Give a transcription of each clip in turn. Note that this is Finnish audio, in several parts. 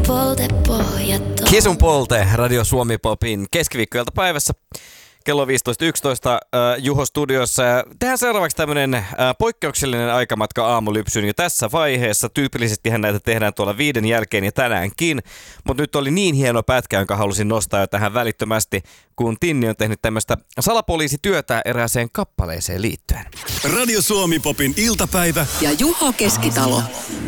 Poltepohjaton. Kisun Polte, Radio Suomi Popin keskiviikkoilta päivässä. Kello 15.11 Juho studiossa. Tehdään seuraavaksi tämmöinen poikkeuksellinen aikamatka aamulypsyyn jo tässä vaiheessa. Tyypillisestihän näitä tehdään tuolla 5 jälkeen ja tänäänkin. Mutta nyt oli niin hieno pätkä, jonka halusin nostaa jo tähän välittömästi, kun Tinni on tehnyt tämmöistä salapoliisityötä erääseen kappaleeseen liittyen. Radio Suomi Popin iltapäivä ja Juho Keskitalo.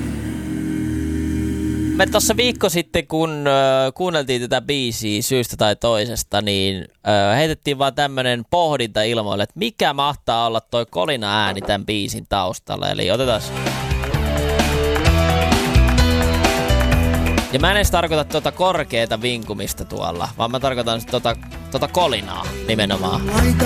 Me tuossa viikko sitten, kun kuunneltiin tätä biisiä syystä tai toisesta, niin heitettiin vaan tämmönen pohdinta ilmoille, että mikä mahtaa olla toi kolina ääni tämän biisin taustalla. Eli otetaan. Ja mä en edes tarkoita tuota korkeata vinkumista tuolla, vaan mä tarkoitan tuota kolinaa nimenomaan.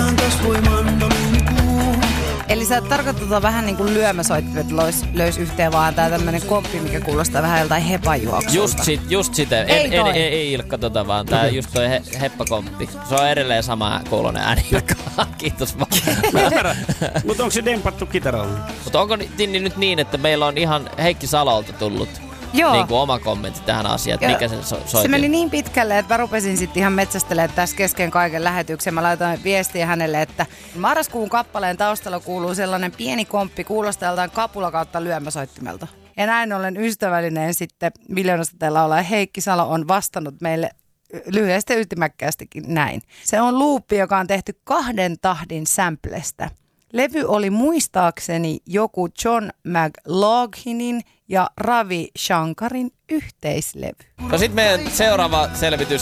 Eli sä tarkoittaa vähän niin kuin lyömäsoittimet löys yhteen, vaan tää tämmönen koppi, mikä kuulostaa vähän joltain hepajuoksulta. Just sitä. Ei Ilkka vaan tää just toi heppakomppi. Se on edelleen sama kuulonen ääni, Ilkka. Kiitos vaan. Mutta onko se dempattu kitaralla? Mutta onko Tinni nyt niin, että meillä on ihan Heikki Salolta tullut niin kuin oma kommentti tähän asiaan, että mikä se soitin? Se meni niin pitkälle, että mä rupesin sitten ihan metsästelemään tässä kesken kaiken lähetyksen. Mä laitoin viestiä hänelle, että marraskuun kappaleen taustalla kuuluu sellainen pieni komppi, kuulostaa joltain kapula kautta lyömäsoittimelta. Ja näin ollen ystävällinen sitten miljoonasta laulaja Heikki Salo on vastannut meille lyhyesti ja ytimäkkäästikin näin. Se on luuppi, joka on tehty 2 tahdin samplestä. Levy oli muistaakseni joku John McLaughlinin ja Ravi Shankarin yhteislevy. No sit meidän seuraava selvitys